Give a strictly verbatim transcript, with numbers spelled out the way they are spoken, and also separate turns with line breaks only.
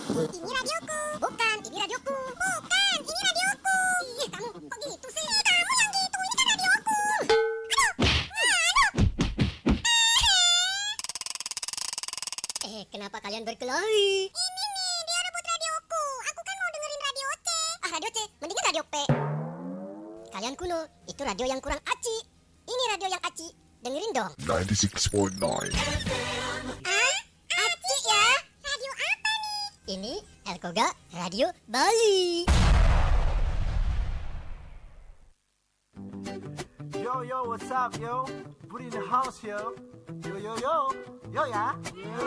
Ini radioku. Bukan, ini radioku. Bukan, ini radioku. Ih, kamu kok gitu sih? Kamu yang gitu, ini kan radioku. Aduh, aduh.
Eh, kenapa kalian berkelahi?
Ini nih, dia rebut radioku. Aku kan mau dengerin radio C.
Ah, radio C, mendingan radio P. Kalian kuno, itu radio yang kurang aci. Ini radio yang aci. Dengerin dong.
ninety-six point nine.
Ah, aci ya? Radio apa nih?
Ini Elkoga Radio Bali.
Yo, yo, what's up, yo? Put in the house, yo. Yo, yo, yo. Yo, ya.